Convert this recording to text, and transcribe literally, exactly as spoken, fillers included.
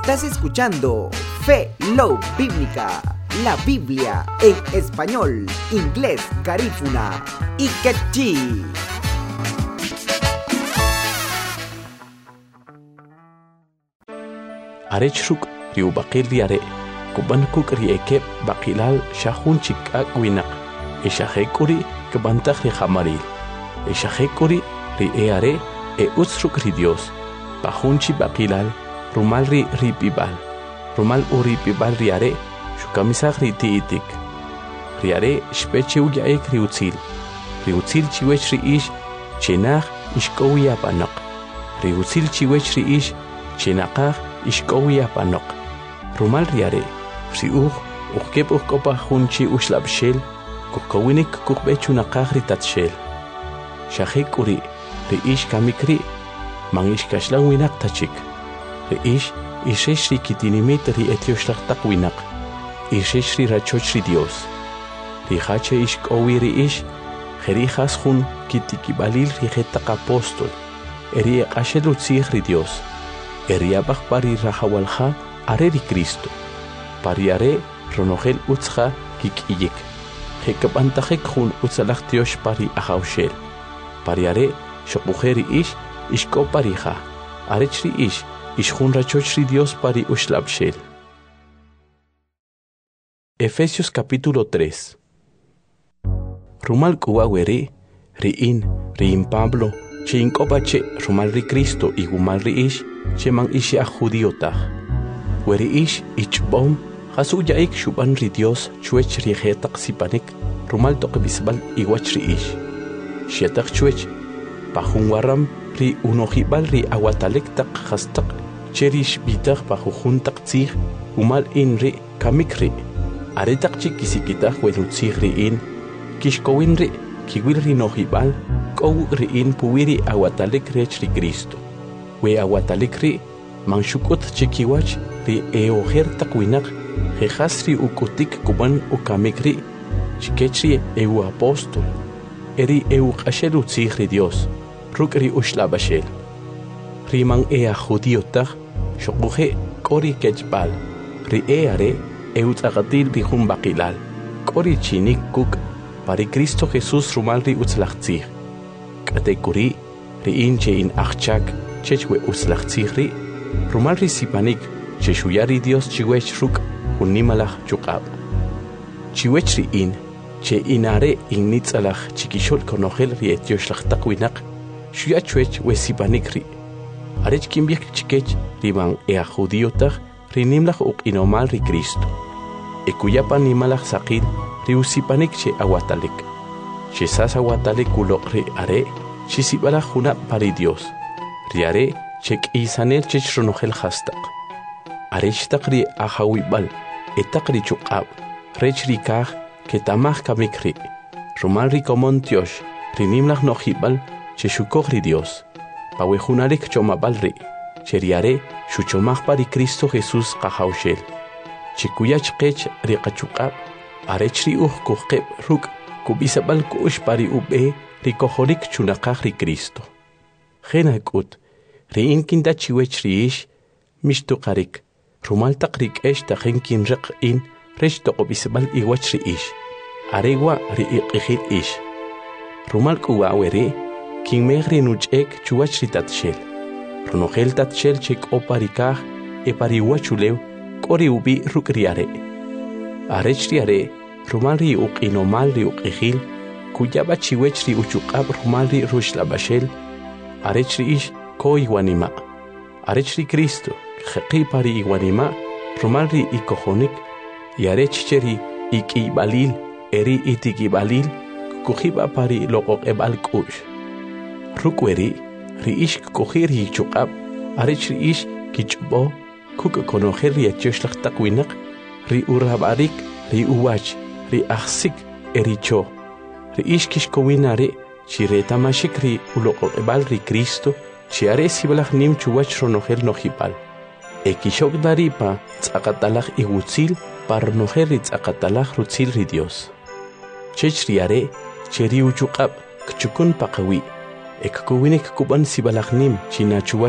Estás escuchando Fe Love Bíblica, la Biblia en español, inglés, garífuna y quechí. Arechuk riu bakil diare, kuban kuk rieke bakilal shahun chikak winak, e shahekuri kebantak ri hamaril, e shahekuri ri eare e utsruk ri Dios, bahunchi bakilal rumal ri ripibal, rumal uri pibal riare, shukamisak ri tiitik, riare shpeche uyaek ri utzil, ri utzil chiwech ri ish, chenach ishkowi apanak, ri utzil chiwech ri ish, chenakach ishkowi apanok, rumal riare, si uch, uchkep uchkopa hunchi ushlabshel, kukawinik kukbechu nakach ri tatshel. Shahek uri, ri ish kamikri, mang ish kashlang winak tachik. Ri ish, ishesh ri kitinimit ri etioshlachtak winak, ishesh ri rachoch ri Dios. Ri hache ish kowi ri ish, jerijas hun kitikibalil ri jetak apostol, eri ekashel utzich ri Dios. Eriabach pari rahawalha are ri Cristo. Pari are ronogel utzha kikiyik. Hekabantahek hun utzalach Dios pari ahaushel. Pari are shokujeri ish ishko parija. Arechri ish ish hun rachochri Dios pari ushlabshel. Efesios capítulo tres. Rumal kuaweri riin riin Pablo chin kopache rumal ri Cristo y gumal ri ish cheman ishi a judiotah. Weri ish ichbom hasu yaik shuban ri Dios chuech ri jetak sipanik rumal toque bisbal iwach ri ish. Shetak chuech pahun waram ri unohibal ri awatalek tak hastak cherish bitak pahujun tak tzig umal in ri kamikri. Aretak chikisikitah welutzig ri in kishkowin ri kiwil ri nohibal kow ri in puwiri awatalek rech ri Cristo. We awatalik ri manshukot chikiwach ri eoher takwinak jejas ri ukutik kuban ukamik ri chikechri eu apostol eri eu qashel utzig ri Dios ruk ri ushlabashel ri man ea judiotah shokuje kori kechbal ri eare eu tzagatil ri jun bakilal kori chinik kuk pari Cristo Jesús rumal ri utzlachtzig katekuri ri inche in achchak chechwe uslachtzigri, rumal risipanik, cheshuyari Dios chiwech ruk, unimalach chukab. Chiwech ri in, che inare in nitzalach chikishol konogel ri etioshlachtak winak, shuya chwech wesipanik ri. Arech kimbiak chikech riman ea judiotach, ri nimlach uk inomal ri Cristo. Ekuyapa nimalach sakil, ri usipanik che awatalik. Che sas awatalik ulok ri are, chisibalach hunap pari Dios. Riare chek isanel chech ronogel hastak. Arechtak ri ahawibal, etak ri chukab, rech ri kach, ketamach kamikri. Rumal ri komon Dios, ri nimlach nohibal, cheshukog ri Dios. Pawejunarek chomabal ri, cheriare, shuchomach pari Cristo Jesús kahaushel. Chikuyach kech ri kachukab, arech ri uh kuhkeb ruk, kubisabal kush pari ube, ri kohorik chunakach ri Cristo. Genakut, riin kinda chiwech riish, mishtukarik, rumal takrik esh tajenkin rik in, resh tokobisbal iwach riish, aregwa riiqihil ish. Rumal kuwaweri, kin megri nuchek chuwach ritatshel. Runogel tatshel chek oparikah, e pariwachulew, kori ubi rukriare. Arech riare, rumal ri uq inomal ri uqihil, kuyaba chiwech ri uchukab rumal ri rushlabashel, Arech ri ish ko iwanima. Arech ri Cristo, jeqi pari iwanima, rumal ri ikohonik, y arech cheri ikibalil, eri itikibalil, kujiba pari lokok ebal kush. Rukweri, ri ish kuhir hi chukab, arech ri ish kichbo, kuk konoher ri etioslach takwinak, ri urabarik, ri uwach, ri ahsik, eri cho. Ri ish kishkowinare, Chireta mashikri uloko ebal ri Cristo, chiare sibalach nim chuwach ronogel nojipal. Ekishok daripa tzakatalach igutzil par noger ri tzakatalach rutzil ri Dios. Chech riare, cheri uchukab, kchukun pakawi, ekkuwinik kuban sibalach nim chinachuwa